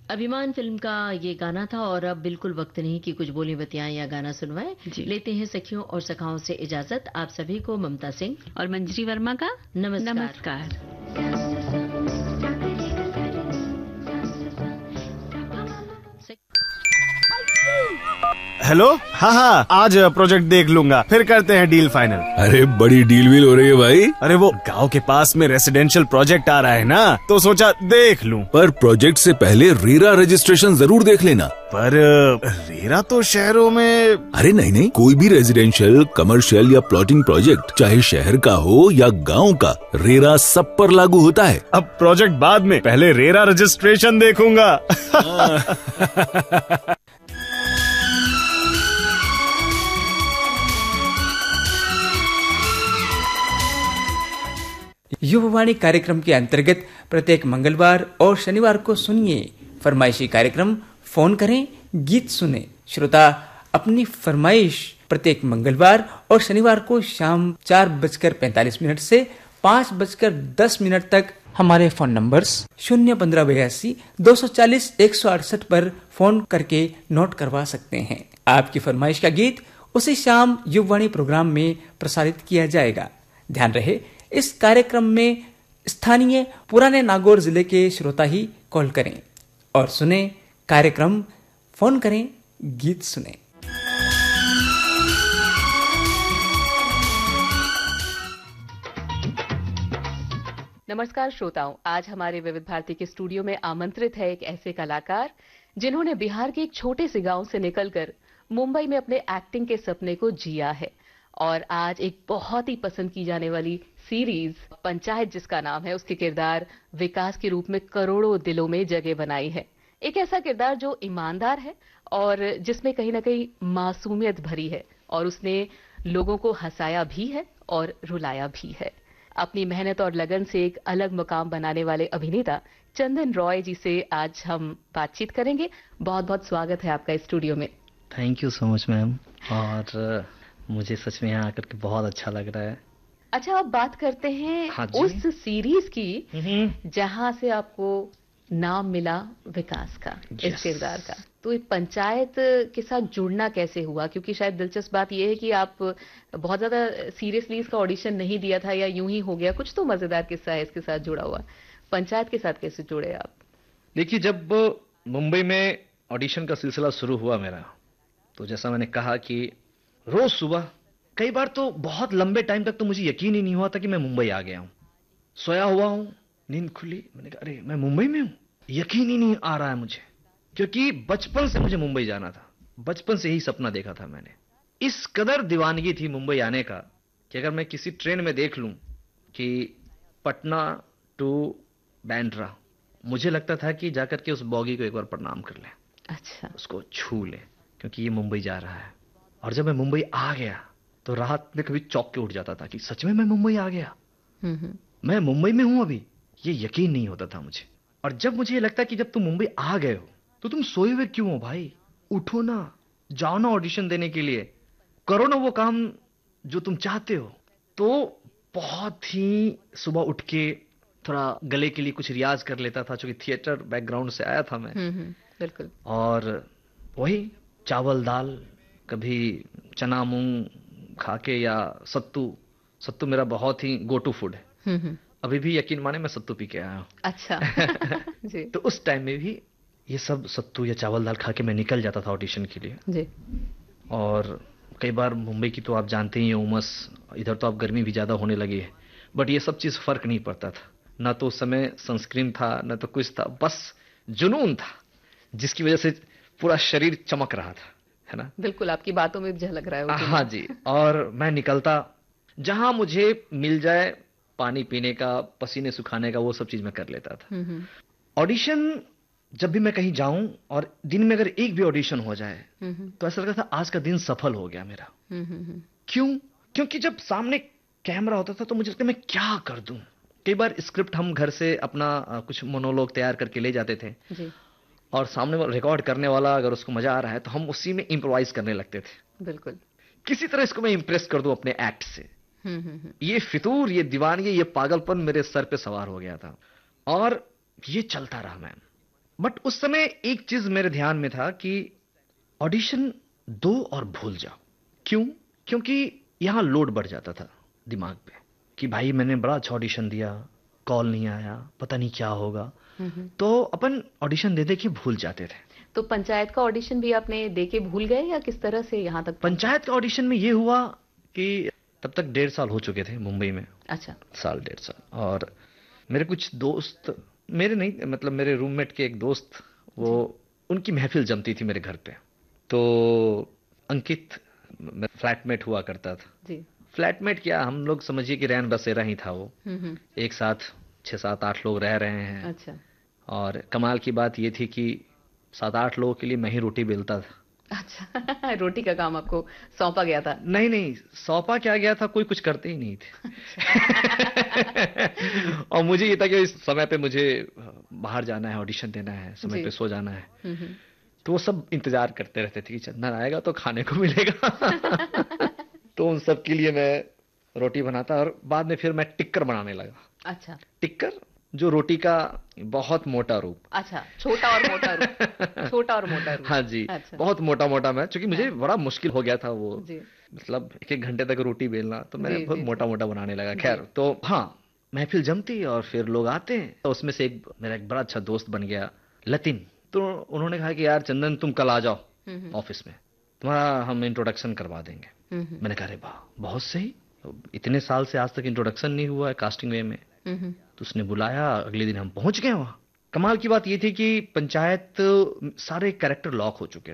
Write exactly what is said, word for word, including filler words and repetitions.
अभिमान फिल्म का ये गाना था और अब बिल्कुल वक्त नहीं कि कुछ बोली बतियाएं या गाना सुनवाएं। लेते हैं सखियों और सखाओं से इजाजत। आप सभी को ममता सिंह और मंजरी वर्मा का नमस्कार, नमस्कार। हेलो। हाँ हाँ, आज प्रोजेक्ट देख लूंगा, फिर करते हैं डील फाइनल। अरे बड़ी डील वील हो रही है भाई। अरे वो गांव के पास में रेसिडेंशियल प्रोजेक्ट आ रहा है ना, तो सोचा देख लूं। पर प्रोजेक्ट से पहले रेरा रजिस्ट्रेशन जरूर देख लेना। पर रेरा तो शहरों में। अरे नहीं नहीं, कोई भी रेजिडेंशियल, कमर्शियल या प्लॉटिंग प्रोजेक्ट, चाहे शहर का हो या गांव का, रेरा सब पर लागू होता है। अब प्रोजेक्ट बाद में, पहले रेरा रजिस्ट्रेशन देखूंगा। युववाणी कार्यक्रम के अंतर्गत प्रत्येक मंगलवार और शनिवार को सुनिए फरमाइशी कार्यक्रम फोन करें गीत सुने। श्रोता अपनी फरमाइश प्रत्येक मंगलवार और शनिवार को शाम चार बजकर पैंतालीस मिनट से पाँच बजकर दस मिनट तक हमारे फोन नंबर्स शून्य पंद्रह बयासी दो सौ चालीस एक सौ अड़सठ पर फोन करके नोट करवा सकते हैं। आपकी फरमाइश का गीत उसी शाम युववाणी प्रोग्राम में प्रसारित किया जाएगा। ध्यान रहे, इस कार्यक्रम में स्थानीय पुराने नागौर जिले के श्रोता ही कॉल करें और सुने कार्यक्रम फोन करें गीत सुने। नमस्कार श्रोताओं, आज हमारे विविध भारती के स्टूडियो में आमंत्रित है एक ऐसे कलाकार जिन्होंने बिहार के एक छोटे से गांव से निकलकर मुंबई में अपने एक्टिंग के सपने को जिया है और आज एक बहुत ही पसंद की जाने वाली सीरीज पंचायत, जिसका नाम है, उसके किरदार विकास के रूप में करोड़ों दिलों में जगह बनाई है। एक ऐसा किरदार जो ईमानदार है और जिसमें कहीं ना कहीं मासूमियत भरी है और उसने लोगों को हंसाया भी है और रुलाया भी है। अपनी मेहनत और लगन से एक अलग मुकाम बनाने वाले अभिनेता चंदन रॉय जी से आज हम बातचीत करेंगे। बहुत बहुत स्वागत है आपका स्टूडियो में। Thank you so much ma'am, और मुझे सच में यहाँ आकर के बहुत अच्छा लग रहा है। अच्छा, अब बात करते हैं हाँ उस सीरीज की जहां से आपको नाम मिला विकास का, इस किरदार का। तो ये पंचायत के साथ जुड़ना कैसे हुआ? क्योंकि शायद दिलचस्प बात यह है कि आप बहुत ज्यादा सीरियसली इसका ऑडिशन नहीं दिया था या यूं ही हो गया, कुछ तो मजेदार किस्सा है इसके साथ जुड़ा हुआ। पंचायत के साथ कैसे जुड़े आप? देखिए, जब मुंबई में ऑडिशन का सिलसिला शुरू हुआ मेरा, तो जैसा मैंने कहा कि रोज सुबह, कई बार तो बहुत लंबे टाइम तक तो मुझे यकीन ही नहीं हुआ था कि मैं मुंबई आ गया हूं। सोया हुआ हूं, नींद खुली, मैंने कहा अरे मैं मुंबई में हूं, यकीन ही नहीं आ रहा है मुझे, क्योंकि बचपन से मुझे मुंबई जाना था, बचपन से ही सपना देखा था मैंने। इस कदर दीवानगी थी मुंबई आने का कि अगर मैं किसी ट्रेन में देख लूं कि पटना टू बैंड्रा, मुझे लगता था कि जाकर के उस बॉगी को एक बार प्रणाम कर ले, अच्छा, उसको छू ले, क्योंकि ये मुंबई जा रहा है। और जब मैं मुंबई आ गया तो रात में कभी चौंक के उठ जाता था कि सच में मैं मुंबई आ गया, मैं मुंबई में हूं अभी, ये यकीन नहीं होता था मुझे। और जब मुझे ये लगता कि जब तुम मुंबई आ गए हो तो तुम सोए हुए क्यों हो भाई, उठो ना, जाओ ना ऑडिशन देने के लिए, करो ना वो काम जो तुम चाहते हो। तो बहुत ही सुबह उठ के थोड़ा गले के लिए कुछ रियाज कर लेता था, चूंकि थिएटर बैकग्राउंड से आया था मैं। बिल्कुल। और वही चावल दाल, कभी चना मूंग खा के, या सत्तू, सत्तू मेरा बहुत ही गो टू फूड है। अभी भी यकीन माने मैं सत्तू पी के आया हूँ। अच्छा। जी। तो उस टाइम में भी ये सब सत्तू या चावल दाल खा के मैं निकल जाता था ऑडिशन के लिए। जी। और कई बार मुंबई की तो आप जानते ही हैं उमस, इधर तो आप गर्मी भी ज्यादा होने लगी है, बट ये सब चीज फर्क नहीं पड़ता था। ना तो उस समय सनस्क्रीन था, ना तो कुछ था, बस जुनून था जिसकी वजह से पूरा शरीर चमक रहा था, है ना? बिल्कुल, आपकी बातों में झलक रहा है। हाँ जी। और मैं निकलता, जहां मुझे मिल जाए पानी पीने का, पसीने सुखाने का, वो सब चीज मैं कर लेता था। ऑडिशन जब भी मैं कहीं जाऊं और दिन में अगर एक भी ऑडिशन हो जाए तो ऐसा लगता था आज का दिन सफल हो गया मेरा। क्यों? क्योंकि जब सामने कैमरा होता था तो मुझे लगता मैं क्या कर दूं। कई बार स्क्रिप्ट हम घर से अपना कुछ मोनोलॉग तैयार करके ले जाते थे जी। और सामने रिकॉर्ड करने वाला अगर उसको मजा आ रहा है तो हम उसी में इम्प्रोवाइज करने लगते थे। बिल्कुल, किसी तरह इसको मैं इंप्रेस कर दूं अपने एक्ट से। ये फितूर, ये दीवानगी, ये पागलपन मेरे सर पे सवार हो गया था और ये चलता रहा मैम। बट उस समय एक चीज मेरे ध्यान में था कि ऑडिशन दो और भूल जाओ। क्यों? क्योंकि यहां लोड बढ़ जाता था दिमाग पे कि भाई मैंने बड़ा अच्छा ऑडिशन दिया, कॉल नहीं आया, पता नहीं क्या होगा। तो अपन ऑडिशन दे दे के भूल जाते थे। तो पंचायत का ऑडिशन भी आपने दे के भूल गए या किस तरह से यहाँ तक? पंचायत का ऑडिशन में ये हुआ कि तब तक डेढ़ साल हो चुके थे मुंबई में। अच्छा। साल डेढ़ साल। और मेरे कुछ दोस्त, मेरे नहीं मतलब मेरे रूममेट के एक दोस्त, वो उनकी महफिल जमती थी मेरे घर पे। तो अंकित फ्लैटमेट हुआ करता था जी। फ्लैटमेट क्या, हम लोग समझिए कि रैन बसेरा ही था वो। एक साथ छह सात आठ लोग रह रहे हैं। अच्छा। और कमाल की बात ये थी कि सात आठ लोगों के लिए मैं ही रोटी बेलता था। अच्छा। रोटी का काम आपको सौंपा गया था? नहीं नहीं, सौंपा क्या गया था, कोई कुछ करते ही नहीं थे। और मुझे ये था कि इस समय पे मुझे बाहर जाना है, ऑडिशन देना है, समय पे सो जाना है। तो वो सब इंतजार करते रहते थे कि चंदन आएगा तो खाने को मिलेगा। तो उन सब के लिए मैं रोटी बनाता और बाद में फिर मैं टिक्कर बनाने लगा। अच्छा। टिक्कर जो रोटी का बहुत मोटा रूप। अच्छा, छोटा और मोटा रूप। छोटा और मोटा रूप। हाँ जी। अच्छा। बहुत मोटा मोटा मैं, क्योंकि मुझे हाँ। बड़ा मुश्किल हो गया था वो जी। मतलब एक एक घंटे तक रोटी बेलना, तो मैंने बहुत मोटा मोटा बनाने लगा। खैर, तो हाँ महफिल जमती और फिर लोग आते हैं। तो उसमें से एक मेरा एक बड़ा अच्छा दोस्त बन गया, लतिन। तो उन्होंने कहा कि यार चंदन तुम कल आ जाओ ऑफिस में, तुम्हारा हम इंट्रोडक्शन करवा देंगे। मैंने कहा अरे वाह बहुत सही, इतने साल से आज तक इंट्रोडक्शन नहीं हुआ है कास्टिंग वे में। तो उसने बुलाया, अगले दिन हम पहुंच गए वहां। कमाल की बात ये थी कि पंचायत सारे कैरेक्टर लॉक हो चुके